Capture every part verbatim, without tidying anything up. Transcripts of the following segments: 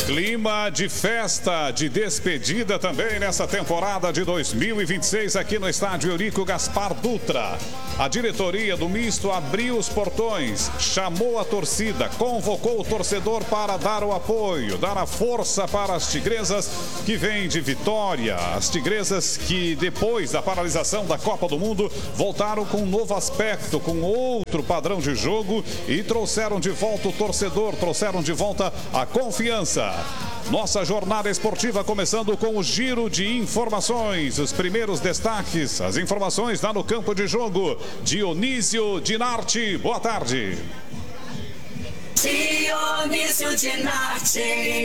Clima de festa, de despedida também nessa temporada de dois mil e vinte e seis aqui no estádio Eurico Gaspar Dutra. A diretoria do Misto abriu os portões, chamou a torcida, convocou o torcedor para dar o apoio, dar a força para as tigresas que vêm de vitória. As tigresas que depois da paralisação da Copa do Mundo voltaram com um novo aspecto, com outro padrão de jogo e trouxeram de volta o torcedor, trouxeram de volta a confiança. Nossa jornada esportiva começando com o giro de informações. Os primeiros destaques, as informações lá no campo de jogo. Dionísio Dinarte, boa tarde. Dionísio Dinarte.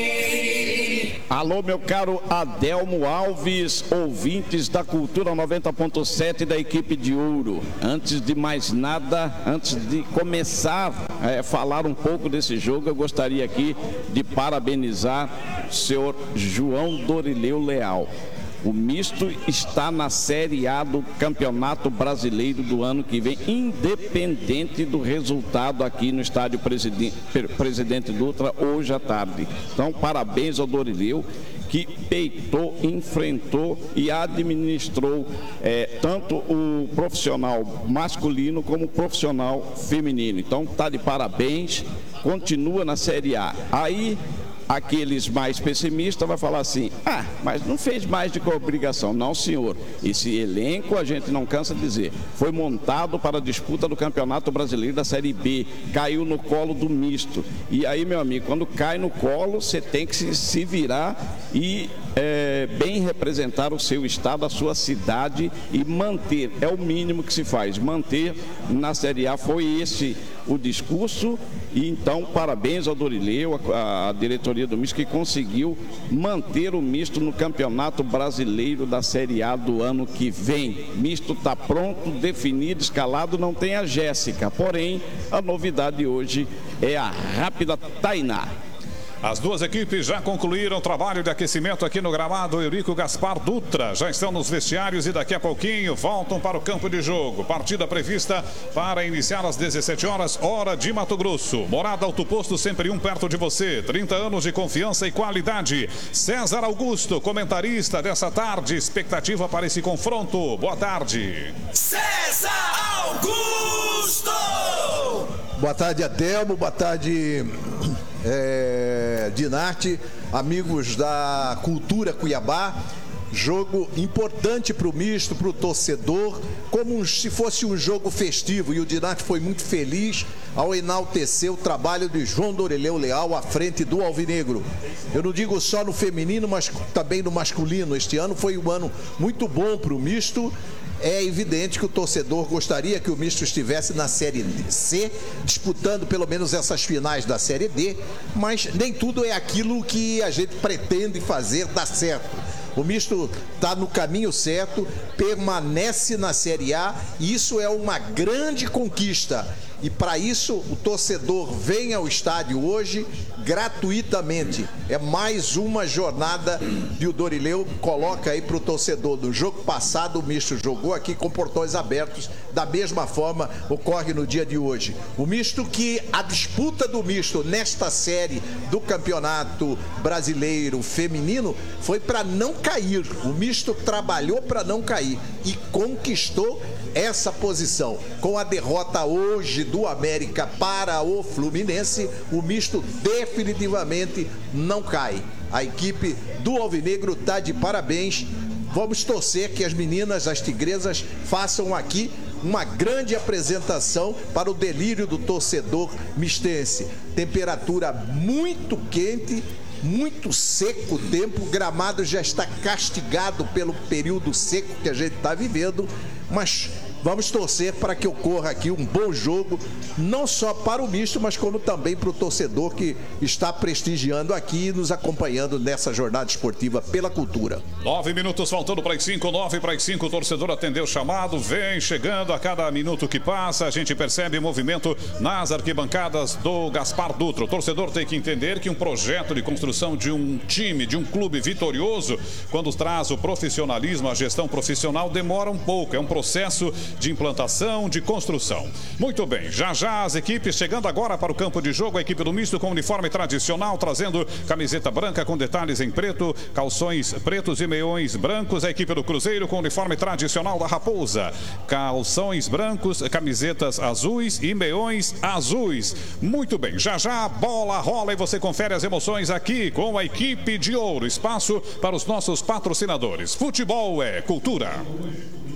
Alô, meu caro Adelmo Alves, ouvintes da Cultura noventa ponto sete da equipe de Ouro. Antes de mais nada, antes de começar a é, falar um pouco desse jogo, eu gostaria aqui de parabenizar o senhor João Dorileu Leal. O Misto está na Série A do Campeonato Brasileiro do ano que vem, independente do resultado aqui no estádio Presidente, Presidente Dutra hoje à tarde. Então, parabéns ao Dorileu, que peitou, enfrentou e administrou é, tanto o profissional masculino como o profissional feminino. Então, tá de parabéns, continua na Série A. Aí, aqueles mais pessimistas vão falar assim, ah, mas não fez mais de que obrigação. Não, senhor. Esse elenco, a gente não cansa de dizer, foi montado para a disputa do Campeonato Brasileiro da Série B. Caiu no colo do Misto. E aí, meu amigo, quando cai no colo, você tem que se, se virar e é, bem representar o seu estado, a sua cidade e manter. É o mínimo que se faz. Manter na Série A. Foi esse o discurso. E então, parabéns ao Dorileu, a, a diretoria do Misto, que conseguiu manter o Misto no Campeonato Brasileiro da Série A do ano que vem. Misto está pronto, definido, escalado, não tem a Jéssica. Porém, a novidade hoje é a Rápida Tainá. As duas equipes já concluíram o trabalho de aquecimento aqui no gramado Eurico Gaspar Dutra. Já estão nos vestiários e daqui a pouquinho voltam para o campo de jogo. Partida prevista para iniciar às dezessete horas, hora de Mato Grosso. Morada Auto Posto, sempre um perto de você. trinta anos de confiança e qualidade. César Augusto, comentarista dessa tarde. Expectativa para esse confronto. Boa tarde. César Augusto! Boa tarde, Adelmo. Boa tarde, é, Dinarte, amigos da Cultura Cuiabá. Jogo importante para o Misto, para o torcedor, como um, se fosse um jogo festivo. E o Dinarte foi muito feliz ao enaltecer o trabalho de João Dorileu Leal à frente do Alvinegro. Eu não digo só no feminino, mas também no masculino. Este ano foi um ano muito bom para o Misto. É evidente que o torcedor gostaria que o Misto estivesse na Série C, disputando pelo menos essas finais da Série D, mas nem tudo é aquilo que a gente pretende fazer dar certo. O Misto está no caminho certo, permanece na Série A e isso é uma grande conquista. E para isso o torcedor vem ao estádio hoje gratuitamente. É mais uma jornada que o Dorileu coloca aí para o torcedor. No jogo passado o Misto jogou aqui com portões abertos. Da mesma forma ocorre no dia de hoje. O Misto que a disputa do Misto nesta série do Campeonato Brasileiro Feminino foi para não cair. O Misto trabalhou para não cair e conquistou essa posição. Com a derrota hoje do América para o Fluminense, o Misto definitivamente não cai. A equipe do Alvinegro está de parabéns. Vamos torcer que as meninas, as tigresas, façam aqui uma grande apresentação para o delírio do torcedor mistense. Temperatura muito quente, muito seco o tempo, o gramado já está castigado pelo período seco que a gente está vivendo, mas vamos torcer para que ocorra aqui um bom jogo, não só para o Misto, mas como também para o torcedor que está prestigiando aqui e nos acompanhando nessa jornada esportiva pela cultura. Nove minutos faltando para as cinco, nove para as cinco, o torcedor atendeu o chamado, vem chegando a cada minuto que passa, a gente percebe movimento nas arquibancadas do Gaspar Dutra. O torcedor tem que entender que um projeto de construção de um time, de um clube vitorioso, quando traz o profissionalismo, a gestão profissional, demora um pouco, é um processo de implantação, de construção. Muito bem, já já as equipes chegando agora para o campo de jogo, a equipe do misto com uniforme tradicional, trazendo camiseta branca com detalhes em preto, calções pretos e meiões brancos, a equipe do Cruzeiro com uniforme tradicional da Raposa, calções brancos, camisetas azuis e meiões azuis. Muito bem, já já a bola rola e você confere as emoções aqui com a equipe de ouro. Espaço para os nossos patrocinadores. Futebol é cultura.